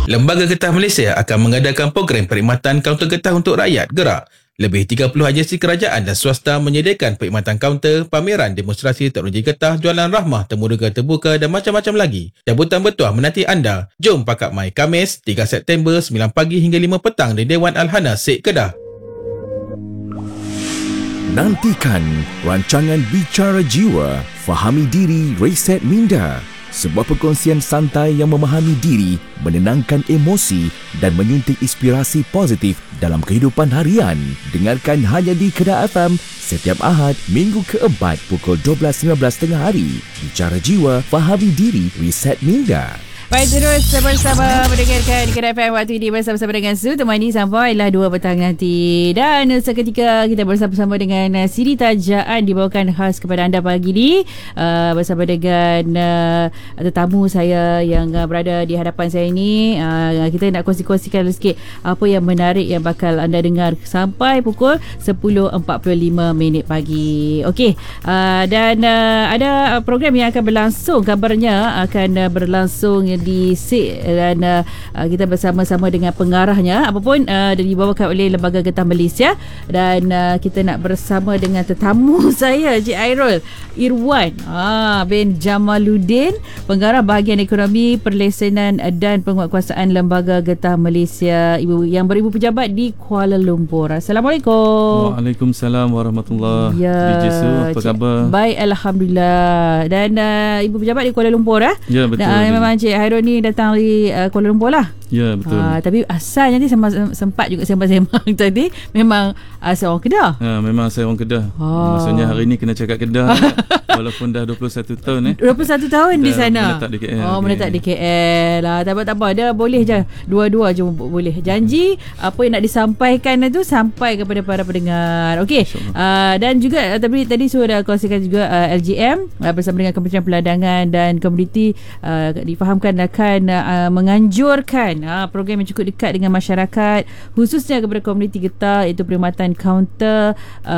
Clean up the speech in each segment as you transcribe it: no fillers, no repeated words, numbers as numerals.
Lembaga Getah Malaysia akan mengadakan program perkhidmatan kaunter getah untuk rakyat gerak. Lebih 30 agensi kerajaan dan swasta menyediakan perkhidmatan kaunter, pameran, demonstrasi teknologi getah, jualan rahmah, temu rega terbuka dan macam-macam lagi. Jemputan bertuah menanti anda. Jom Pakat Mai Khamis 3 September 9 pagi hingga 5 petang di Dewan Al-Hana Sek Kedah. Nantikan rancangan Bicara Jiwa, Fahami Diri, Reset Minda. Sebuah perkongsian santai yang memahami diri, menenangkan emosi dan menyuntik inspirasi positif dalam kehidupan harian. Dengarkan hanya di Kedah FM setiap Ahad, minggu keempat pukul 12.15 tengah hari. Bicara Jiwa, Fahami Diri, Reset Minda. Baik, terus bersama mendengarkan Kedah FM waktu ini bersama-sama dengan Su temani sampailah 2 petang nanti. Dan seketika kita bersama-sama dengan Siri Tajaan dibawakan khas kepada anda pagi ini bersama dengan tetamu saya yang berada di hadapan saya ini. Kita nak kongsi-kongsikan sikit apa yang menarik yang bakal anda dengar sampai pukul 10.45 pagi. Okey, dan ada program yang akan berlangsung, kabarnya akan berlangsung di SIK dan kita bersama-sama dengan pengarahnya apapun dibawakan oleh Lembaga Getah Malaysia. Dan kita nak bersama dengan tetamu saya, Cik Airul Irwan bin Jamaluddin, pengarah bahagian ekonomi, perlesenan dan penguatkuasaan Lembaga Getah Malaysia, yang beribu pejabat di Kuala Lumpur. Assalamualaikum. Waalaikumsalam warahmatullahi. Ya, DJ Su, apa khabar? Baik, alhamdulillah. Dan ibu pejabat di Kuala Lumpur Ya, betul. Memang Cik Hairul ni datang dari Kuala Lumpur lah. Ya, betul. Tapi asalnya ni sempat juga sembang-sembang tadi memang asal orang Kedah. Memang saya orang Kedah. Maksudnya hari ni kena cakap Kedah walaupun dah 21 tahun 21 tahun di sana. Menetap di KL. Menetap di KL lah. Tak apa. Dia boleh je. Dua-dua je boleh. Janji apa yang nak disampaikan itu sampai kepada para pendengar. Okey. Dan juga tadi sudah kongsikan juga LGM bersama dengan Kementerian Perlandangan dan Komuniti difahamkan akan menganjurkan program yang cukup dekat dengan masyarakat, khususnya kepada komuniti getah, iaitu perkhidmatan kaunter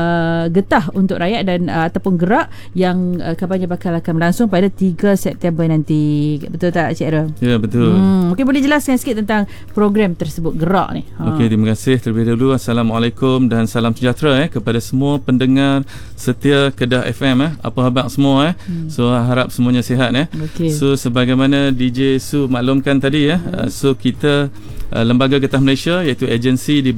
getah untuk rakyat dan ataupun gerak yang kabarnya bakal akan berlangsung pada 3 September nanti. Betul tak, Cik Airul? Ya, betul. Okey, boleh jelaskan sikit tentang program tersebut, gerak ni? Okey, terima kasih terlebih dahulu. Assalamualaikum dan salam sejahtera kepada semua pendengar setia Kedah FM apa khabar semua So harap semuanya sihat Okay. So sebagaimana DJ Su maklumkan tadi So kita Lembaga Getah Malaysia, iaitu agensi di